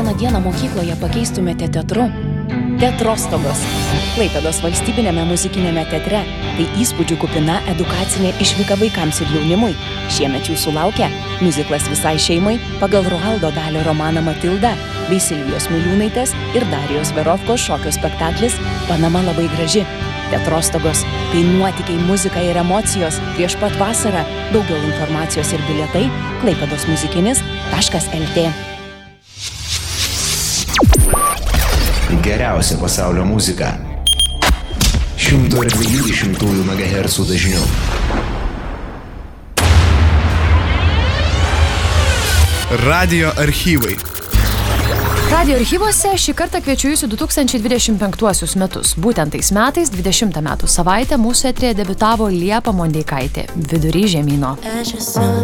vieną dieną mokykloje pakeistumėte teatru? Teatrostogos. Klaipėdos valstybinėme muzikinėme teatre tai įspūdžių kupina edukacinė išvyka vaikams ir jaunimui. Šiemet jūsų laukia miuziklas visai šeimai pagal Roaldo Dalio romaną Matilda bei Silvijos Miliūnaitės ir Darijos Verovkos šokio spektaklis Panama labai graži. Teatrostogos tai nuotykiai, muzika ir emocijos prieš pat vasarą. Daugiau informacijos ir bilietai klaipėdosmuzikinis.lt. Geriausia pasaulio muzika 120 MHz dažniu. Radio archyvai. Radio archyvuose šį kartą kviečiu jūs į 2025 metus. Būtent tais metais, 20 metų savaitę, mūsų eteryje debiutavo Liepa Mondeikaitė, Vidury žemyno.